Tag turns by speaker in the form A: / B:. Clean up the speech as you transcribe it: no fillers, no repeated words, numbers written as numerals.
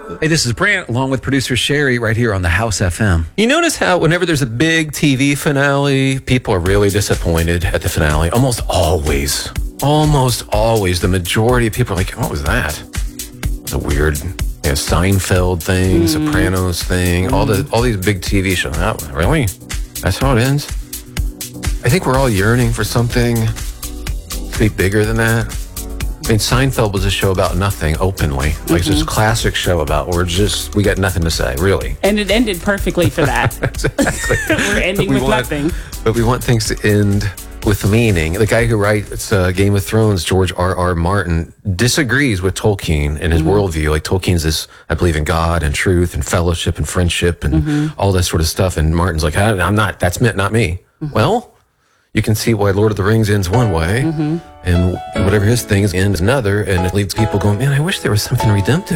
A: Hey, this is Brant, along with producer Sherry, right here on the House FM.
B: You notice how whenever there's a big TV finale, people are really disappointed at the finale. Almost always, the majority of people are like, what was that? It's a weird Seinfeld thing, Sopranos thing, all these big TV shows. Oh, really? That's how it ends? I think we're all yearning for something to be bigger than that. I mean, Seinfeld was a show about nothing openly. Like, it's this classic show about we got nothing to say, really.
C: And it ended perfectly for that.
B: Exactly.
C: We're ending with nothing.
B: But we want things to end with meaning. The guy who writes Game of Thrones, George R.R. Martin, disagrees with Tolkien and his worldview. Like, Tolkien's this, I believe in God and truth and fellowship and friendship and all that sort of stuff. And Martin's like, I'm not, that's meant, not me. Well, you can see why Lord of the Rings ends one way and whatever his thing ends another. And it leaves people going, man, I wish there was something redemptive